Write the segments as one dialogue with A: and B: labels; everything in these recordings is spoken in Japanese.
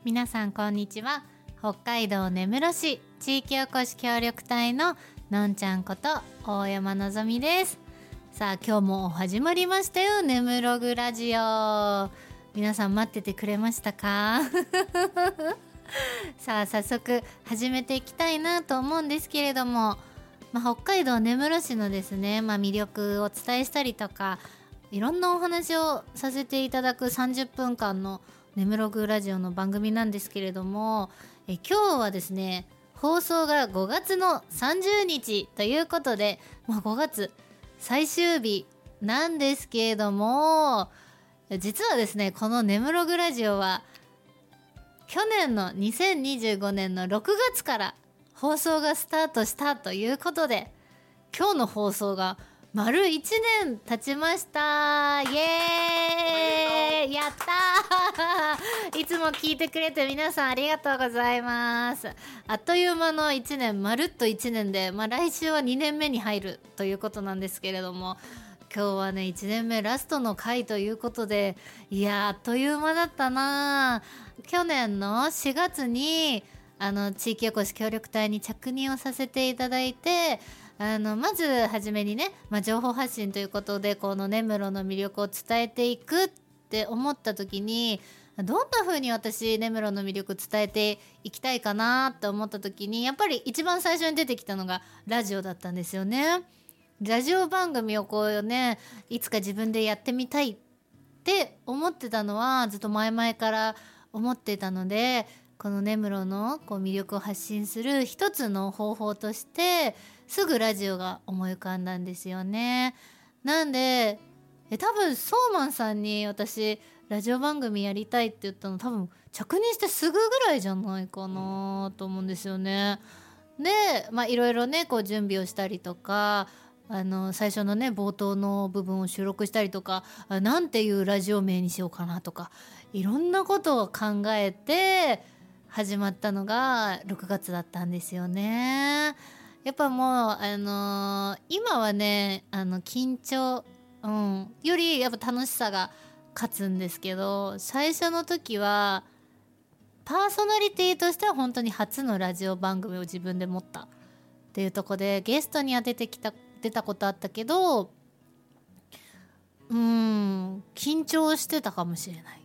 A: 皆さんこんにちは。北海道根室市地域おこし協力隊ののんちゃんこと大山のぞみです。さあ今日も始まりましたよ、根室ぐラジオ。皆さん待っててくれましたか？さあ早速始めていきたいなと思うんですけれども、北海道根室市のですね、魅力をお伝えしたりとか、いろんなお話をさせていただく30分間の根室ぐラジオの番組なんですけれども、今日はですね、放送が5月の30日ということで、5月最終日なんですけれども、実はですね、この根室ぐラジオは去年の2025年の6月から放送がスタートしたということで、今日の放送が丸1年経ちました。イエーイ、やったー。いつも聞いてくれて皆さんありがとうございます。あっという間の1年、まるっと1年で、来週は2年目に入るということなんですけれども、今日はね1年目ラストの回ということで、いやあっという間だったな。去年の4月に地域おこし協力隊に着任をさせていただいて、まず初めにね、情報発信ということでこの根室の魅力を伝えていくって思った時に、どんな風に私根室の魅力伝えていきたいかなと思った時に、やっぱり一番最初に出てきたのがラジオだったんですよね。ラジオ番組をこうね、いつか自分でやってみたいって思ってたのはずっと前々から思ってたので、この根室のこう魅力を発信する一つの方法としてすぐラジオが思い浮かんだんですよね。なんで多分ソーマンさんに私ラジオ番組やりたいって言ったの多分着任してすぐぐらいじゃないかなと思うんですよね。でいろいろねこう準備をしたりとか、最初のね冒頭の部分を収録したりとか、なんていうラジオ名にしようかなとか、いろんなことを考えて始まったのが6月だったんですよね。やっぱもう今はね緊張、よりやっぱ楽しさが勝つんですけど、最初の時はパーソナリティとしては本当に初のラジオ番組を自分で持ったっていうところで、ゲストには出たことあったけど、緊張してたかもしれない。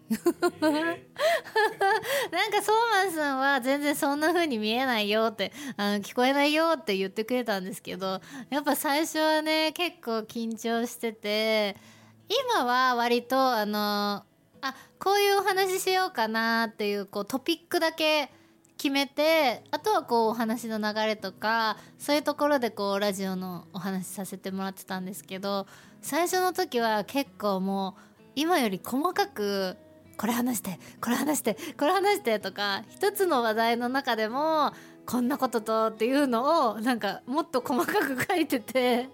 A: なんかソーマンさんは全然そんな風に見えないよって聞こえないよって言ってくれたんですけど、やっぱ最初はね結構緊張してて、今は割とこういうお話しようかなっていうこうトピックだけ決めて、あとはこうお話の流れとかそういうところでこうラジオのお話しさせてもらってたんですけど、最初の時は結構もう今より細かくこれ話してこれ話してこれ話してとか、一つの話題の中でもこんなこととっていうのをなんかもっと細かく書いてて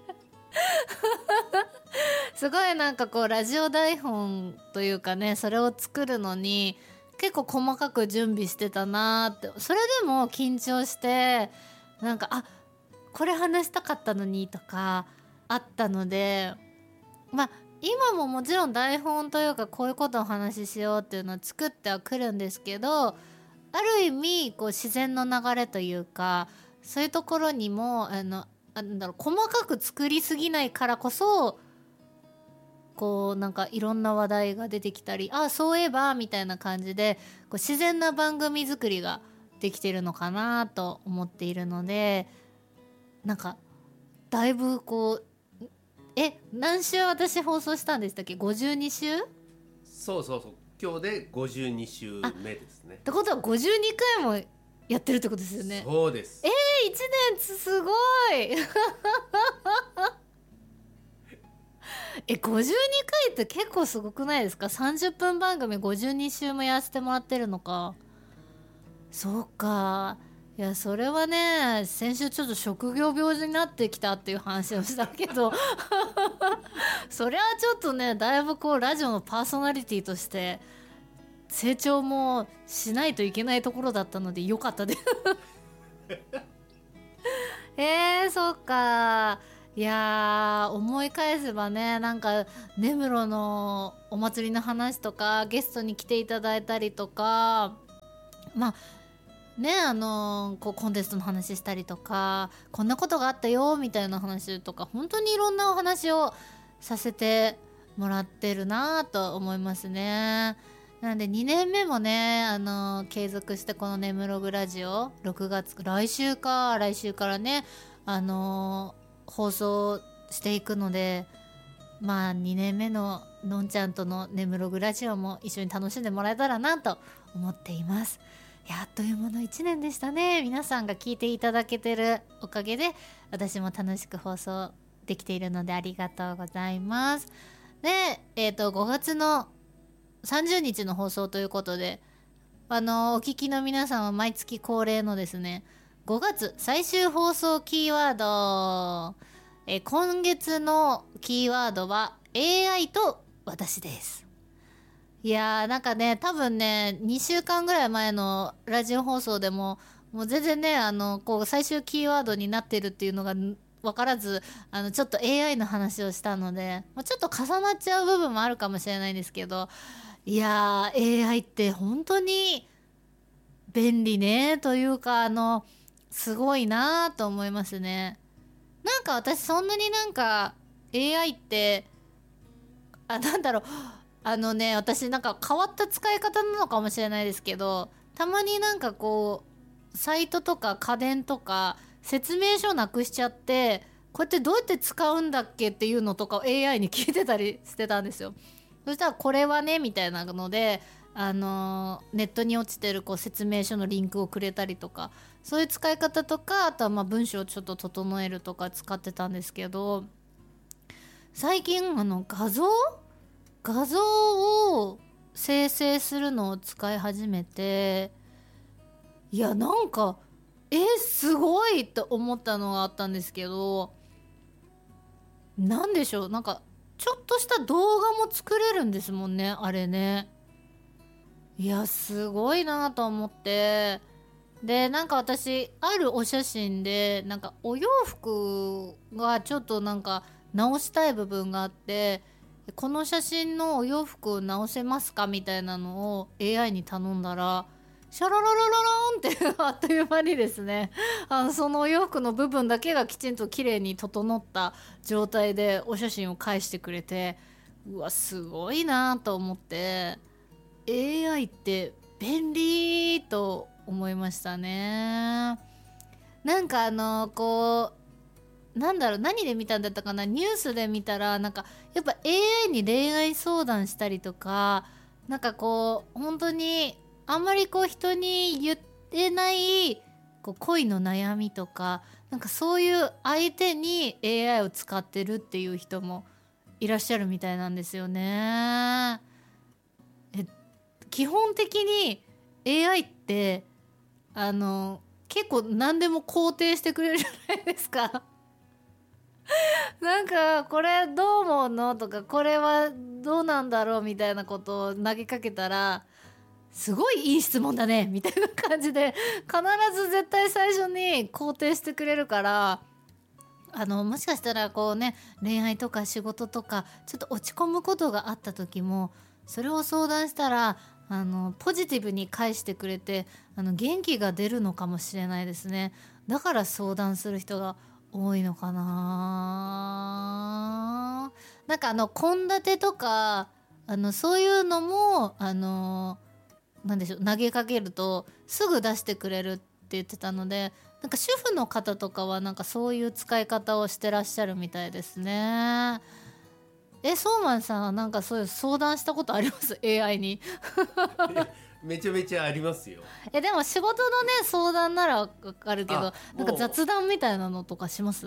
A: すごいなんかこうラジオ台本というかね、それを作るのに結構細かく準備してたなって。それでも緊張してなんかこれ話したかったのにとかあったので、今ももちろん台本というかこういうことをお話ししようっていうのを作ってはくるんですけど、ある意味こう自然の流れというかそういうところにも細かく作りすぎないからこそ、こうなんかいろんな話題が出てきたり、そういえばみたいな感じでこう自然な番組作りができてるのかなと思っているので、なんかだいぶこう何週私放送したんでしたっけ？ 52 週？
B: そう今日で52週目ですね。
A: ってことは52回もやってるってことですよね。
B: そうです。
A: 1年すごい52回って結構すごくないですか？30分番組52週もやらせてもらってるのか。そうか。いやそれはね、先週ちょっと職業病になってきたっていう話をしたけどそれはちょっとね、だいぶこうラジオのパーソナリティとして成長もしないといけないところだったのでよかったですそうか。いや思い返せばね、なんか根室のお祭りの話とかゲストに来ていただいたりとか、 まあね、こうコンテストの話したりとか、こんなことがあったよみたいな話とか、本当にいろんなお話をさせてもらってるなと思いますね。なので2年目もね、継続してこのネムログラジオ6月来週からね、放送していくので、まあ2年目ののんちゃんとのネムログラジオも一緒に楽しんでもらえたらなと思っています。あっという間の1年でしたね。皆さんが聞いていただけてるおかげで私も楽しく放送できているのでありがとうございます。で、5月の30日の放送ということで、お聞きの皆さんは毎月恒例のですね、5月最終放送キーワード、今月のキーワードは AI と私です。いやー、なんかね、多分ね2週間ぐらい前のラジオ放送でもう全然ね、こう最終キーワードになってるっていうのが分からず、ちょっと AI の話をしたので、ちょっと重なっちゃう部分もあるかもしれないんですけど、いやー AI って本当に便利ねというか、すごいなと思いますね。なんか私そんなになんか AI ってなんだろう、私なんか変わった使い方なのかもしれないですけど、たまになんかこうサイトとか家電とか説明書なくしちゃって、こうやってどうやって使うんだっけっていうのとかを AI に聞いてたりしてたんですよ。そしたらこれはねみたいなので、ネットに落ちてるこう説明書のリンクをくれたりとか、そういう使い方とか、あとはまあ文章をちょっと整えるとか使ってたんですけど、最近画像を生成するのを使い始めて、いやなんかすごいと思ったのがあったんですけど、なんでしょう、なんかちょっとした動画も作れるんですもんね、あれね。いやすごいなと思って、でなんか私あるお写真でなんかお洋服がちょっとなんか直したい部分があって、この写真のお洋服を直せますかみたいなのを AI に頼んだら、シャラララララーンってあっという間にですね、そのお洋服の部分だけがきちんと綺麗に整った状態でお写真を返してくれて、うわすごいなと思って、 AI って便利と思いましたね。なんかこうなんだろう、何で見たんだったかな、ニュースで見たら、なんかやっぱ AI に恋愛相談したりとか、なんかこう本当にあんまりこう人に言ってないこう恋の悩みとか、なんかそういう相手に AI を使ってるっていう人もいらっしゃるみたいなんですよね。基本的に AI って結構何でも肯定してくれるじゃないですか。なんかこれどう思うのとか、これはどうなんだろうみたいなことを投げかけたら、すごいいい質問だねみたいな感じで必ず絶対最初に肯定してくれるから、もしかしたらこうね、恋愛とか仕事とかちょっと落ち込むことがあった時も、それを相談したらポジティブに返してくれて元気が出るのかもしれないですね。だから相談する人が多いのかな。なんか献立とかそういうのもなんでしょう、投げかけるとすぐ出してくれるって言ってたので、なんか主婦の方とかはなんかそういう使い方をしてらっしゃるみたいですね。ソーマンさんはなんかそういう相談したことあります AI に？
B: めちゃめちゃありますよ。
A: でも仕事のね相談ならわかるけど、なんか雑談みたいなのとかします？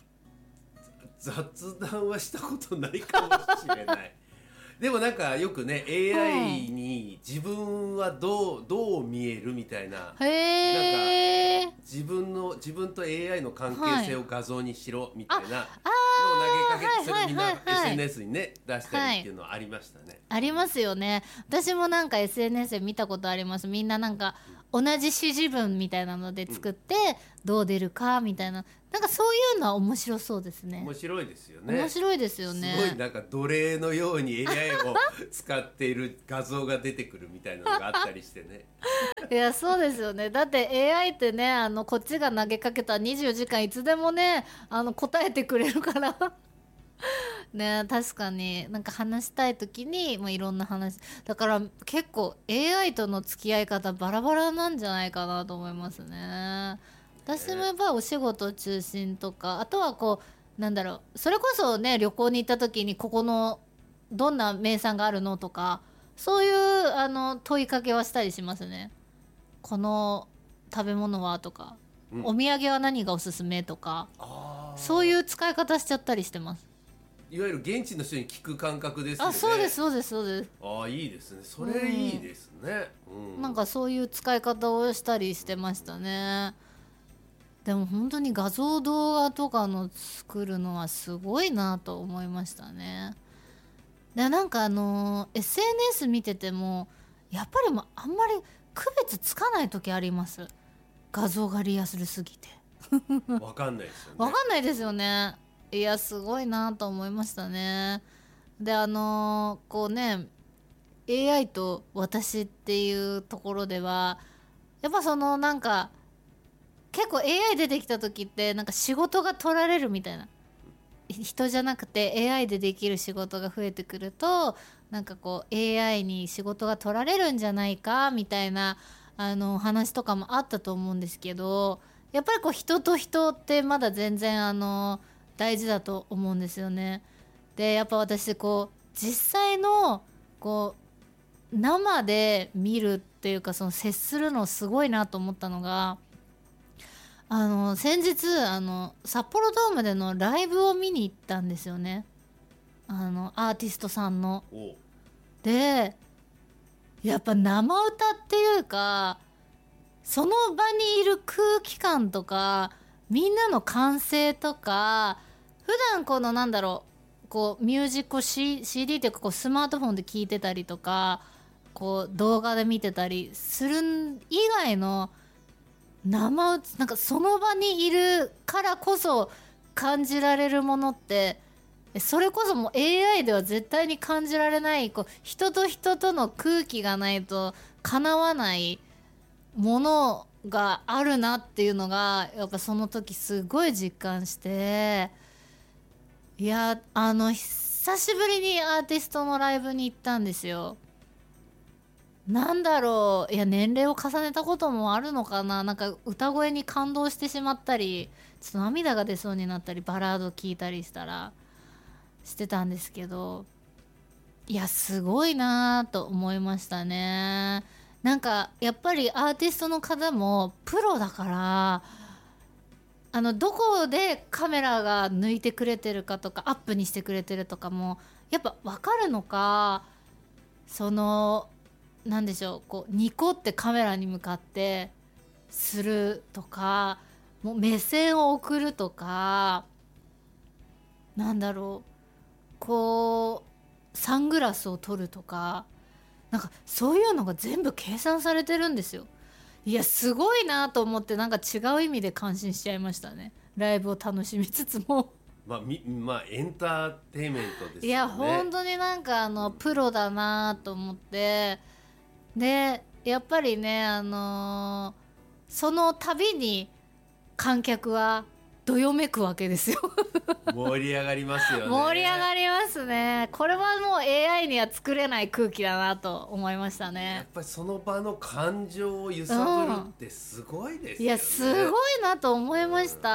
B: 雑談はしたことないかもしれないでもなんかよくね AI に自分はどう見えるみたいな、なんか自分と AI の関係性を画像にしろみたいなのを投げかけて、それみんな SNS にね出したりっていうのはありましたね。
A: ありますよね。私もなんか SNS で見たことあります。みんななんか同じ指示文みたいなので作ってどう出るかみたいな、なんかそういうのは面白そうですね。
B: 面白いですよね。
A: 面白いですよね。
B: すごいなんか奴隷のように AI を使っている画像が出てくるみたいなのがあったりしてね
A: いやそうですよね。だって AI ってね、こっちが投げかけた24時間いつでもね答えてくれるからね、確かになんか話したい時にいろんな話だから、結構 AI との付き合い方バラバラなんじゃないかなと思いますね。私もやっぱお仕事中心とか、あとはこうなんだろう、それこそね旅行に行った時にここのどんな名産があるのとか、そういう問いかけはしたりしますね。この食べ物はとか、お土産は何がおすすめとか、そういう使い方しちゃったりしてます。
B: いわゆる現地の人に聞く感覚ですよね。
A: そうですそうですそうです。
B: いいですね、それいいですね、
A: なんかそういう使い方をしたりしてましたね。でも本当に画像動画とかの作るのはすごいなと思いましたね。でなんかSNS 見ててもやっぱりあんまり区別つかない時あります。画像がリアルすぎて
B: わかんないですよね。
A: わかんないですよね。いやすごいなと思いましたね。でこうね AI と私っていうところではやっぱそのなんか結構 AI 出てきた時ってなんか仕事が取られるみたいな、人じゃなくて AI でできる仕事が増えてくるとなんかこう AI に仕事が取られるんじゃないかみたいな話とかもあったと思うんですけど、やっぱりこう人と人ってまだ全然大事だと思うんですよね。でやっぱ私こう実際のこう生で見るっていうかその接するのすごいなと思ったのが先日札幌ドームでのライブを見に行ったんですよね。アーティストさんの。でやっぱ生歌っていうかその場にいる空気感とかみんなの歓声とか、普段このなんだろうこうミュージックを、CD っていうかこうスマートフォンで聴いてたりとかこう動画で見てたりする以外のなんかその場にいるからこそ感じられるものってそれこそもう AI では絶対に感じられないこう人と人との空気がないと叶わないものがあるなっていうのがやっぱその時すごい実感して、いや久しぶりにアーティストのライブに行ったんですよ。なんだろう、いや年齢を重ねたこともあるのかな、なんか歌声に感動してしまったりちょっと涙が出そうになったりバラード聴いたりしたらしてたんですけど、いやすごいなと思いましたね。なんかやっぱりアーティストの方もプロだからどこでカメラが抜いてくれてるかとかアップにしてくれてるとかもやっぱ分かるのか、そのなんでしょうこうニコってカメラに向かってするとか、もう目線を送るとか、なんだろうこうサングラスを撮るとか、なんかそういうのが全部計算されてるんですよ。いやすごいなと思ってなんか違う意味で感心しちゃいましたね。ライブを楽しみつつも
B: まあエンターテインメントですよね。
A: いや本当になんかプロだなと思って、でやっぱりねその度に観客はどよめくわけですよ
B: 盛り上がりますよね。
A: 盛り上がりますね。これはもう AI には作れない空気だなと思いましたね。
B: やっぱりその場の感情を揺さぶるってすごいですよね。
A: いやすごいなと思いました。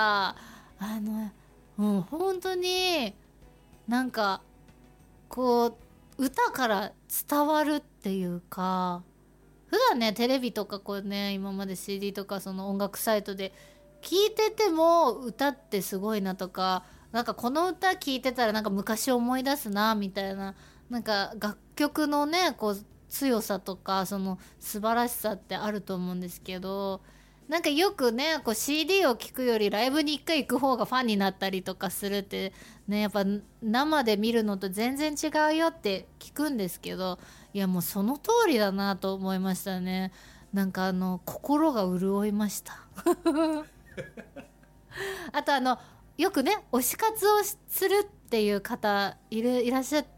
A: 本当になんかこう歌から伝わるっていうか、普段ねテレビとかこうね今まで CD とかその音楽サイトで聞いてても歌ってすごいなとか、なんかこの歌聞いてたらなんか昔思い出すなみたいな、なんか楽曲のねこう強さとかその素晴らしさってあると思うんですけど、なんかよくねこう CD を聴くよりライブに1回行く方がファンになったりとかするってね、やっぱ生で見るのと全然違うよって聞くんですけど、いやもうその通りだなと思いましたね。 なんか心が潤いましたあとよくね推し活をするっていう方いらっしゃって、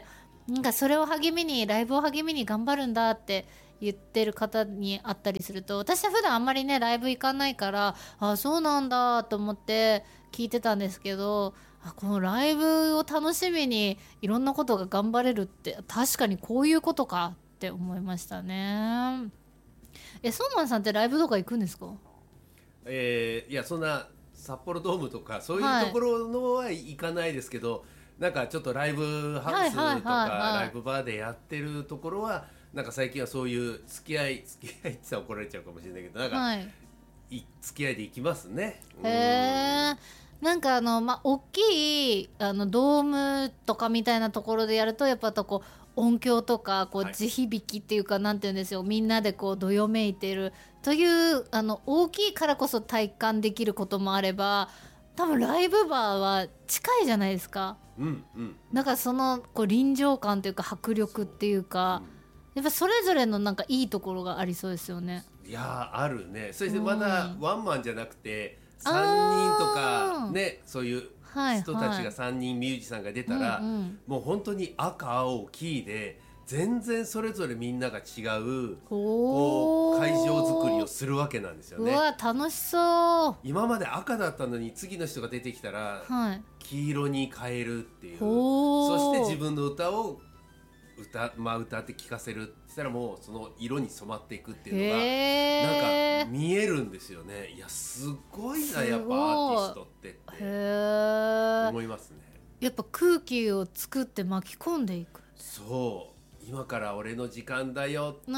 A: なんかそれを励みにライブを励みに頑張るんだって言ってる方に会ったりすると、私は普段あんまりねライブ行かないから、あそうなんだと思って聞いてたんですけど、このライブを楽しみにいろんなことが頑張れるって確かにこういうことかって思いましたね。ソーマンさんってライブとか行くんですか？
B: いやそんな札幌ドームとかそういうところのは行かないですけど、なんかちょっとライブハウスとかライブバーでやってるところはなんか最近はそういう付き合いって言ったら怒られちゃうかもしれないけど、なんか、付き合いで行きますね。
A: なんか大きいドームとかみたいなところでやるとやっぱこう音響とかこう地響きっていうか、なんていうんですよ、みんなでこうどよめいてるという大きいからこそ体感できることもあれば、多分ライブバーは近いじゃないですか。だからそのこう臨場感というか迫力っていうか、やっぱそれぞれのなんかいいところがありそうですよね。
B: いやあるね。そしてまだワンマンじゃなくて3人とかね、そういう人たちが3人ミュージシャンが出たら、もう本当に赤青黄で全然それぞれみんなが違うこう会場作りをするわけなんですよね。
A: うわ楽しそう。
B: 今まで赤だったのに次の人が出てきたら黄色に変えるっていう、そして自分の歌を歌って聴かせるって言ったらもうその色に染まっていくっていうのがなんか見えるんですよね。いやすごいなやっぱアーティストって思いますね。
A: やっぱ空気を作って巻き込んでいく。
B: そう今から俺の時間だよっていう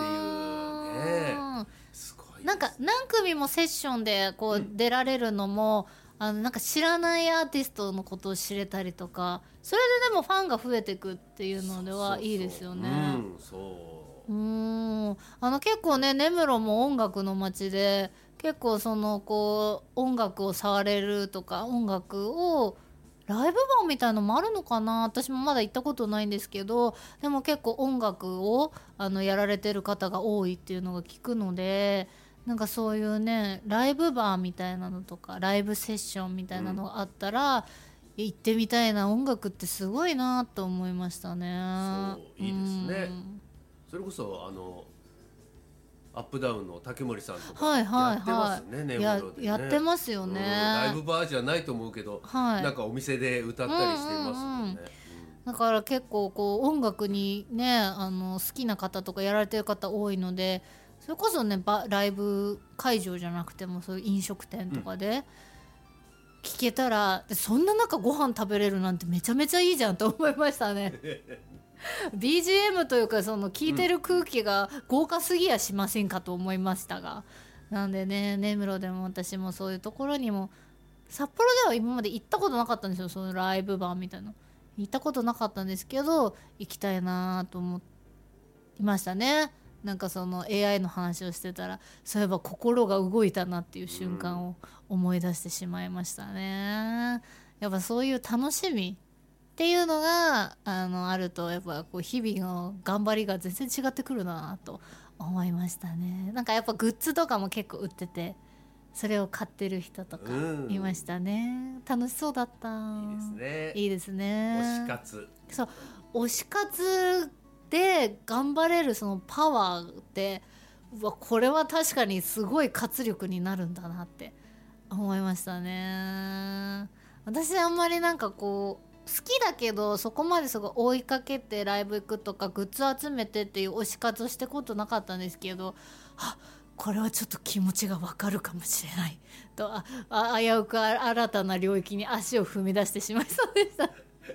B: ね、すごいですね。
A: なんか何組もセッションでこう出られるのも、なんか知らないアーティストのことを知れたりとか、それででもファンが増えていくっていうのではいいですよね。結構ね根室も音楽の街で、結構そのこう音楽を触れるとか音楽をライブバーみたいのもあるのかな、私もまだ行ったことないんですけど、でも結構音楽をやられてる方が多いっていうのが聞くので、なんかそういうねライブバーみたいなのとかライブセッションみたいなのがあったら、行ってみたいな。音楽ってすごいなと思いましたね。
B: そういいですね。それこそアップダウンの竹森さんとかやってますね、根室でね。
A: やってますよね。
B: ライブバーじゃないと思うけど、なんかお店で歌ったりしてますもんね。
A: だから結構こう音楽にね好きな方とかやられてる方多いので、それこそねライブ会場じゃなくてもそういう飲食店とかで聴けたら、そんな中ご飯食べれるなんてめちゃめちゃいいじゃんと思いましたねBGM というかその聴いてる空気が豪華すぎやしませんかと思いましたが、なんでね根室でも私もそういうところにも、札幌では今まで行ったことなかったんですよ、そのライブバーみたいな行ったことなかったんですけど、行きたいなと思いましたね。なんかその AI の話をしてたら、そういえば心が動いたなっていう瞬間を思い出してしまいましたね。やっぱそういう楽しみっていうのがあると、やっぱこう日々の頑張りが全然違ってくるなと思いましたね。なんかやっぱグッズとかも結構売ってて、それを買ってる人とかいましたね。楽しそうだった。
B: いいですね。
A: いいですね。
B: 推し活。
A: そう、推し活で頑張れるそのパワーって、これは確かにすごい活力になるんだなって思いましたね。私あんまりなんかこう好きだけどそこまですごい追いかけてライブ行くとかグッズ集めてっていう推し活をしてことなかったんですけど、これはちょっと気持ちがわかるかもしれないと危うく新たな領域に足を踏み出してしまいそうでした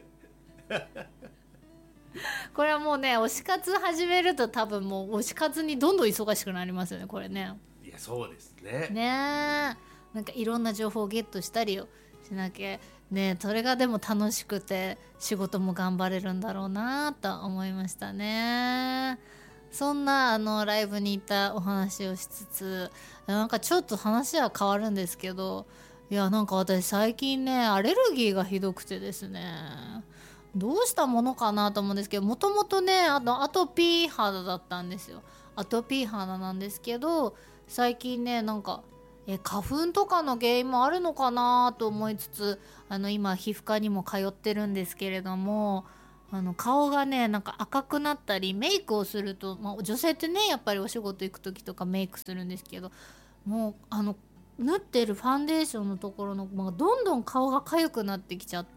A: これはもうね推し活始めると多分もう推し活にどんどん忙しくなりますよねこれね。
B: いやそうですね。
A: なんかいろんな情報をゲットしたりをしなきゃね、それがでも楽しくて仕事も頑張れるんだろうなと思いましたね。そんなライブに行ったお話をしつつ、なんかちょっと話は変わるんですけど、いやなんか私最近ねアレルギーがひどくてですね、どうしたものかなと思うんですけど、もともとねアトピー肌だったんですよ。 アトピー肌なんですけど、最近ねなんか花粉とかの原因もあるのかなと思いつつ、今皮膚科にも通ってるんですけれども、顔がねなんか赤くなったり、メイクをすると、女性ってねやっぱりお仕事行く時とかメイクするんですけど、もう塗ってるファンデーションのところの、どんどん顔が痒くなってきちゃって、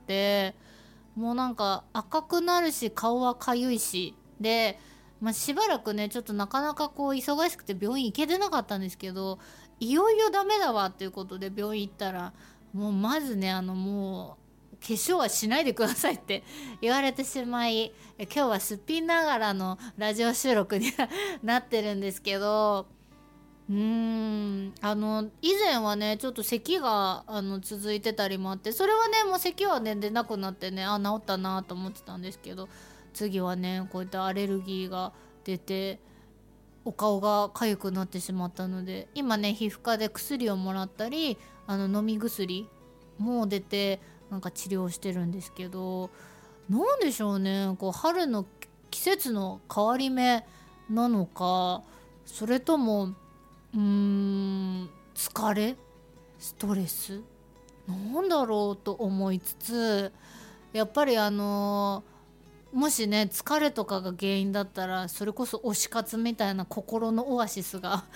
A: もうなんか赤くなるし顔は痒いしで、しばらくねちょっとなかなかこう忙しくて病院行けてなかったんですけど、いよいよダメだわっていうことで病院行ったら、もうまずねもう化粧はしないでくださいって言われてしまい、今日はすっぴんながらのラジオ収録になってるんですけど、以前はねちょっと咳が続いてたりもあって、それはねもう咳はね出なくなってね、治ったなと思ってたんですけど、次はねこういったアレルギーが出てお顔が痒くなってしまったので、今ね皮膚科で薬をもらったり、飲み薬も出てなんか治療してるんですけど、なんでしょうね、こう春の季節の変わり目なのか、それとも疲れ、ストレスなんだろうと思いつつ、やっぱりもしね疲れとかが原因だったら、それこそ推し活みたいな心のオアシスが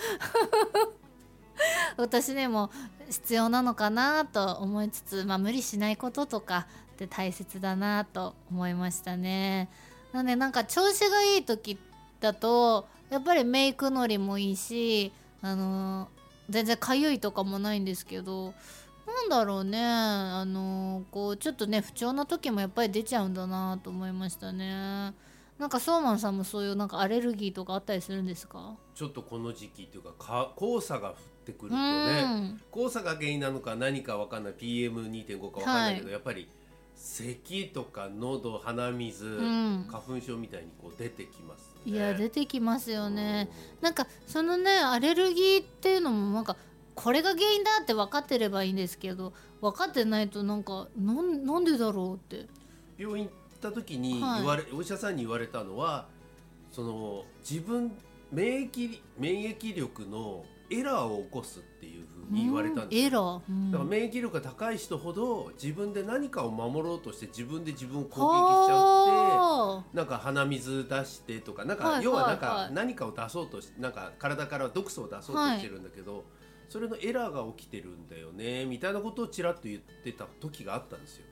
A: 私にも必要なのかなと思いつつ、無理しないこととかって大切だなと思いましたね。なのでなんか調子がいい時だとやっぱりメイクのりもいいし、全然かゆいとかもないんですけど、なんだろうね、こうちょっとね不調な時もやっぱり出ちゃうんだなと思いましたね。なんかソーマンさんもそういうなんかアレルギーとかあったりするんですか？
B: ちょっとこの時期というか黄砂が降ってくるとね、黄砂が原因なのか何か分かんない、 PM2.5 か分かんないけど、やっぱり咳とか喉、鼻水、花粉症みたいにこう出てきますね。
A: いや出てきますよね。なんかそのねアレルギーっていうのもなんかこれが原因だって分かってればいいんですけど、分かってないとなんかなんでだろうって。
B: 病院行った時にお医者さんに言われたのは、その自分免疫力のエラーを起こすっていうふうに言われたんですよ。
A: エラー、
B: だから免疫力が高い人ほど自分で何かを守ろうとして自分で自分を攻撃しちゃって、なんか鼻水出してとか、なんか要はなんか何かを出そうとして、なんか体から毒素を出そうとしてるんだけど、それのエラーが起きてるんだよねみたいなことをちらっと言ってた時があったんですよ。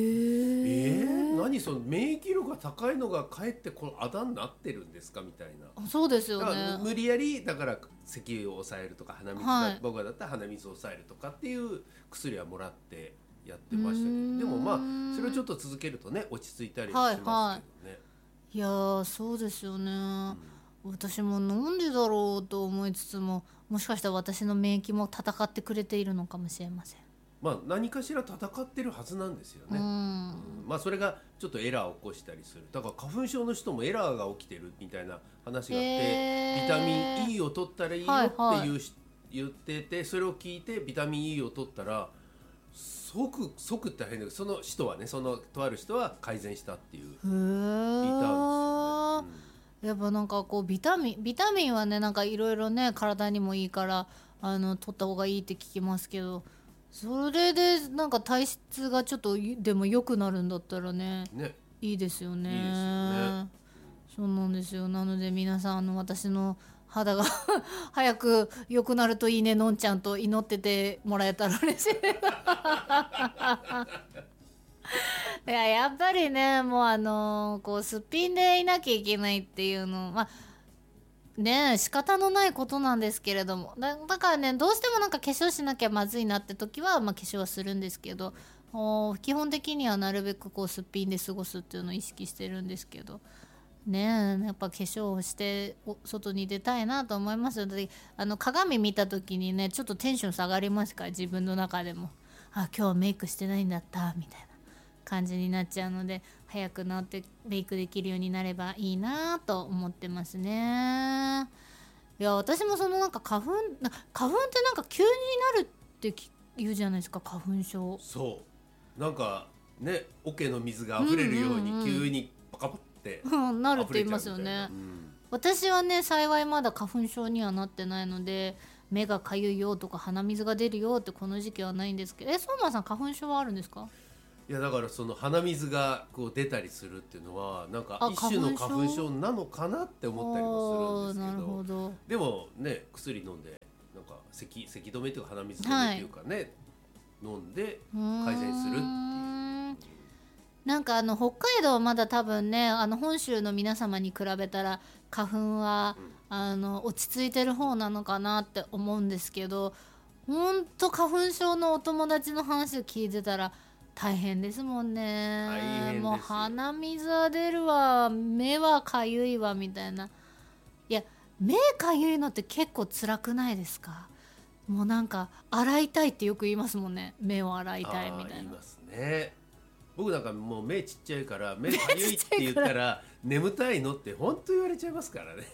B: 何その免疫力が高いのがかえってこのあだになってるんですかみたいな。
A: そうですよね。
B: だから無理やりだから咳を抑えるとか鼻水、僕だったら鼻水を抑えるとかっていう薬はもらってやってましたけど、でもそれをちょっと続けるとね落ち着いたりしますけどね。
A: いやそうですよね、私もなんでだろうと思いつつも、もしかしたら私の免疫も戦ってくれているのかもしれません。
B: 何かしら戦ってるはずなんですよね。それがちょっとエラーを起こしたりする。だから花粉症の人もエラーが起きてるみたいな話があって、ビタミン E を取ったらいいよって言ってて、それを聞いてビタミン E を取ったら即って変だけど、その人はね、そのとある人は改善したっていういたんですよね。
A: やっぱなんかこうビタミンはねなんかいろいろね体にもいいから取った方がいいって聞きますけど、それでなんか体質がちょっとでも良くなるんだったらねいいですよね。
B: いいですよね。
A: そうなんですよ。なので皆さん私の肌が早く良くなるといいね、のんちゃんと祈っててもらえたら嬉しいやっぱりねもうこうすっぴんでいなきゃいけないっていうの仕方のないことなんですけれども、だからねどうしてもなんか化粧しなきゃまずいなって時は化粧はするんですけど、基本的にはなるべくこうすっぴんで過ごすっていうのを意識してるんですけどね。やっぱ化粧をして外に出たいなと思いますので、鏡見た時にねちょっとテンション下がりますから、自分の中でも今日はメイクしてないんだったみたいな感じになっちゃうので、早く治ってメイクできるようになればいいなと思ってますね。いや私もそのなんか花粉ってなんか急になるって言うじゃないですか、花粉症。
B: そうなんかね、桶の水が溢れるように急にパカパって
A: なるって言いますよね。 私はね幸いまだ花粉症にはなってないので、目がかゆいよとか鼻水が出るよってこの時期はないんですけど、相馬さん花粉症はあるんですか？
B: いやだからその鼻水がこう出たりするっていうのはなんか一種の花粉症なのかなって思ったりもするんですけど、
A: なるほど。
B: でもね薬飲んでなんか咳止めというか鼻水止めというかね、はい、飲んで改善するっていう。
A: なんか北海道はまだ多分ね本州の皆様に比べたら花粉は、落ち着いてる方なのかなって思うんですけど、ほんと花粉症のお友達の話を聞いてたら大変ですもんね。もう鼻水は出るわ、目はかゆいわみたいな。いや目かゆいのって結構辛くないですか？もうなんか洗いたいってよく言いますもんね。目を洗いたいみたいな。
B: 言いますね。僕なんかもう目ちっちゃいから目かゆいって言ったら眠たいのって本当言われちゃいますからね。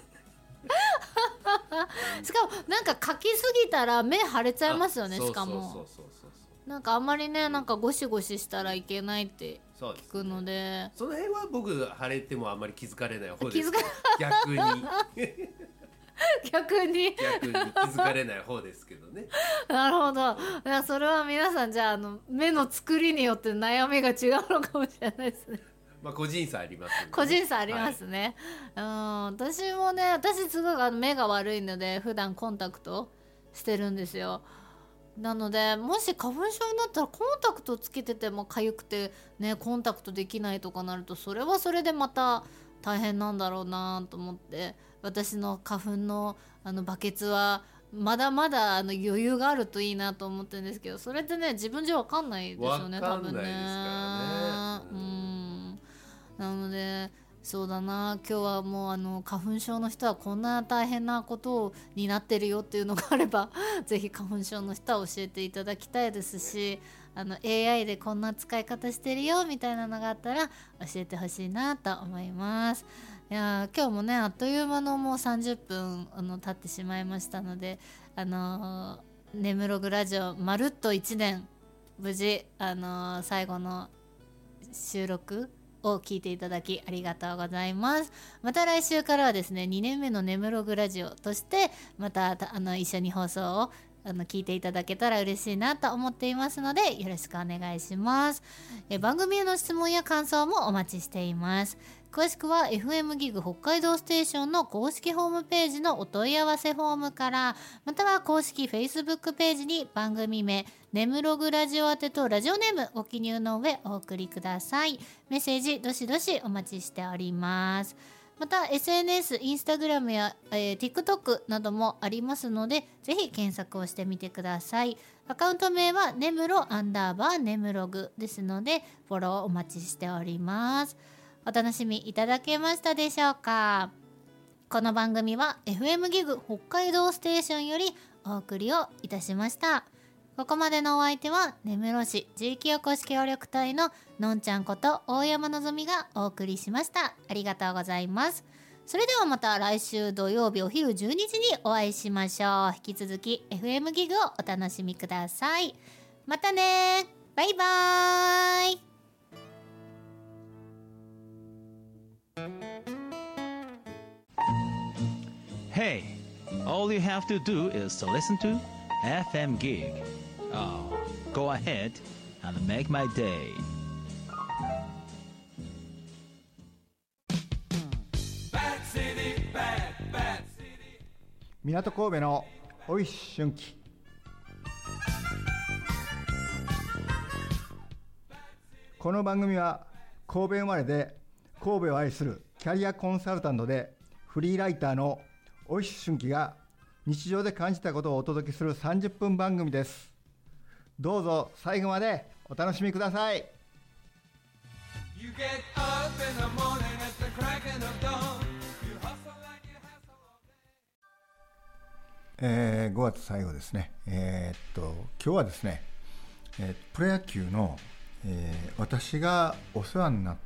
A: しかもなんかかきすぎたら目腫れちゃいますよね。しかもなんかあんまりねなんかゴシゴシしたらいけないって聞くの で、
B: その辺は僕腫れてもあんまり気づかれない方です。逆に
A: 逆に
B: 気づかれない方ですけどね。
A: なるほど。それは皆さんじゃあ目の作りによって悩みが違うのかもしれないですね。
B: まあ個人差ありますね。
A: 個人差ありますね、はい、私もね私すごい目が悪いので普段コンタクトしてるんですよ。なのでもし花粉症になったらコンタクトつけてても痒くてねコンタクトできないとかなるとそれはそれでまた大変なんだろうなと思って、私の花粉のバケツはまだまだ余裕があるといいなと思ってるんですけど、それってね自分じゃ分かんないですよね。
B: 分かんないですから
A: ね。なのでそうだな、今日はもう花粉症の人はこんな大変なことになってるよっていうのがあればぜひ花粉症の人は教えていただきたいですし、AI でこんな使い方してるよみたいなのがあったら教えてほしいなと思います。いや今日もねあっという間のもう30分経ってしまいましたので、ネムログラジオまるっと1年無事最後の収録を聞いていただきありがとうございます。また来週からはですね2年目のネムログラジオとしてまた一緒に放送を聞いていただけたら嬉しいなと思っていますのでよろしくお願いします。番組への質問や感想もお待ちしています。詳しくは FM ギグ北海道ステーションの公式ホームページのお問い合わせフォームから、または公式 Facebook ページに番組名ネムログラジオ宛てとラジオネームご記入の上お送りください。メッセージどしどしお待ちしております。また SNS、インスタグラムや、TikTok などもありますのでぜひ検索をしてみてください。アカウント名はネムロ_ネムログですのでフォローお待ちしております。お楽しみいただけましたでしょうか。この番組は FM ギグ北海道ステーションよりお送りをいたしました。ここまでのお相手は根室市地域おこし協力隊ののんちゃんこと大山のぞみがお送りしました。ありがとうございます。それではまた来週土曜日お昼12時にお会いしましょう。引き続き FM ギグをお楽しみください。またね、バイバーイ。
C: Hey, all you have to do is to listen to FM Gig. Oh, go ahead and make my day.
D: 港神戸のおいし春季。この番組は神戸生まれで神戸を愛するキャリアコンサルタントでフリーライターのおいし春季が日常で感じたことをお届けする30分番組です。どうぞ最後までお楽しみください。5月最後ですね。今日はですね、プロ野球の、私がお世話になった、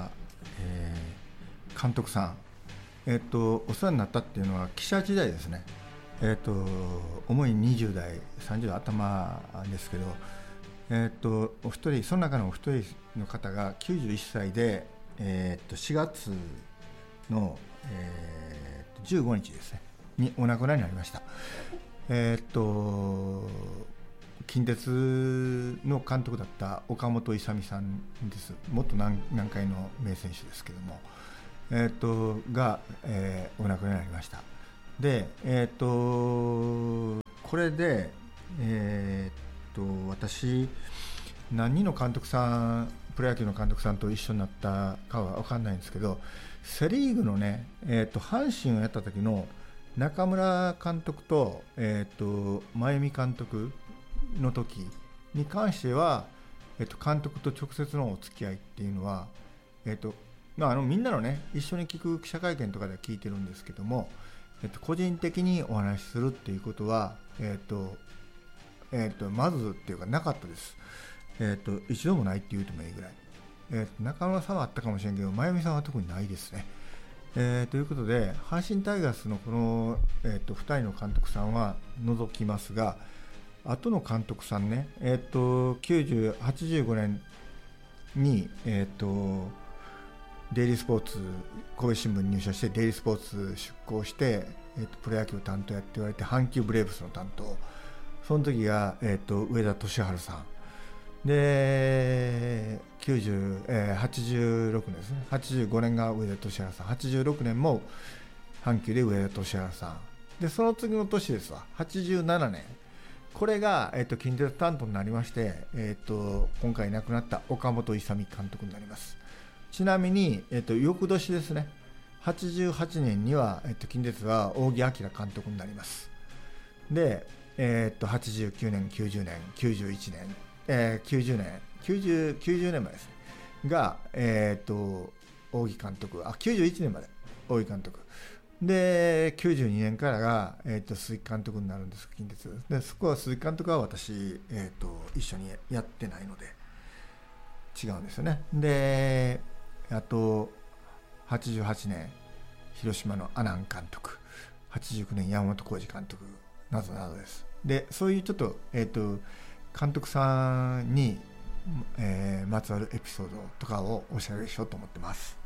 D: 監督さん、お世話になったっていうのは記者時代ですね。主に20代30代頭ですけど、お一人その中のお一人の方が91歳で、4月の、 15日ですねにお亡くなりになりました。近鉄の監督だった岡本勇さんです。元南海の名選手ですけども、が、お亡くなりになりました。で、これで、私何人の監督さん、プロ野球の監督さんと一緒になったかは分かんないんですけど、セリーグのね、阪神をやった時の中村監督と、真由美監督の時に関しては、監督と直接のお付き合いっていうのは、みんなのね一緒に聞く記者会見とかでは聞いてるんですけども、個人的にお話しするっていうことは、まずっていうかなかったです。一度もないって言うともいいぐらい、中村さんはあったかもしれんけど、真由美さんは特にないですね。ということで阪神タイガースのこの、2人の監督さんは除きますが、後の監督さんね、85年に、デイリースポーツ、神戸新聞に入社してデイリースポーツ出向して、プロ野球担当やって言われて、阪急ブレーブスの担当、その時が、上田俊治さんで、86年ですね、85年が上田俊治さん、86年も阪急で上田俊治さんで、その次の年ですわ、87年、これが、近鉄担当になりまして、今回亡くなった岡本勇監督になります。ちなみに、翌年ですね、88年には、近鉄は仰木彬監督になります。で、89年、90年、91年、90年までですねが、仰木監督、91年まで仰木監督で、92年からが、鈴木監督になるんです、近鉄で。そこは鈴木監督は私、一緒にやってないので違うんですよね。で、あと88年広島の阿南監督、89年山本浩二監督などなどです。で、そういうちょっと、監督さんに、まつわるエピソードとかをおしゃべりしようと思ってます。